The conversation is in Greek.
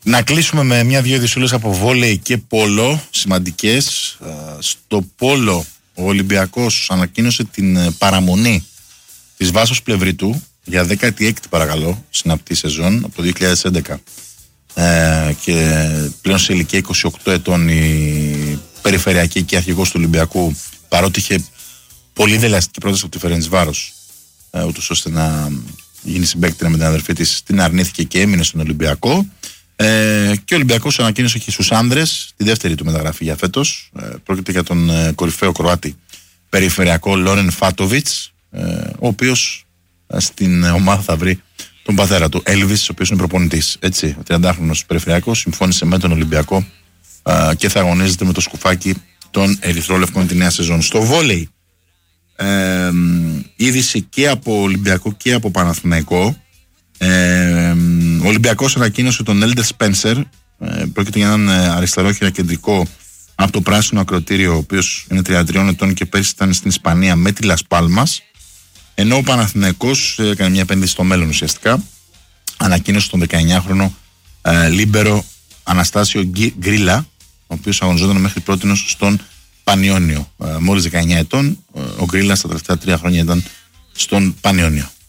Να κλείσουμε με μια-δυο ειδησούλες από βόλεϊ και πόλο, σημαντικές. Στο πόλο, ο Ολυμπιακός ανακοίνωσε την παραμονή της Βάσος Πλευρήτου για 16η παρακαλώ συναπτή σεζόν από το 2011. Και πλέον σε ηλικία 28 ετών η περιφερειακή και αρχηγός του Ολυμπιακού, παρότι είχε πολύ δελεαστική πρόταση από τη Φερεντσβάρος, ούτως ώστε να γίνει συμπαίκτηρα με την αδερφή της, την αρνήθηκε και έμεινε στον Ολυμπιακό. Και ο Ολυμπιακός ανακοίνωσε και στους άνδρες τη δεύτερη του μεταγραφή για φέτος. Πρόκειται για τον κορυφαίο Κροάτη περιφερειακό Λόρεν Φάτοβιτς, ο οποίος στην ομάδα θα βρει τον πατέρα του, Έλβις, ο οποίος είναι προπονητής. Έτσι, ο 30χρονος περιφερειακός συμφώνησε με τον Ολυμπιακό και θα αγωνίζεται με το σκουφάκι των ερυθρόλευκων τη νέα σεζόν. Στο βόλεϊ, είδηση και από Ολυμπιακό και από Παναθηναϊκό. Ο Ολυμπιακός ανακοίνωσε τον Έλντερ Σπένσερ. Πρόκειται για έναν αριστερόχειρα κεντρικό από το πράσινο ακροτήριο, ο οποίος είναι 33 ετών και πέρσι ήταν στην Ισπανία με τη Λας Πάλμας. Ενώ ο Παναθηναϊκός έκανε μια επένδυση στο μέλλον ουσιαστικά. Ανακοίνωσε τον 19χρονο λίμπερο Αναστάσιο Γκρίλα, ο οποίος αγωνιζόταν μέχρι πρότινος στον Πανιόνιο. Μόλις 19 ετών, ο Γκρίλα στα τελευταία 3 χρόνια ήταν στον Πανιόνιο.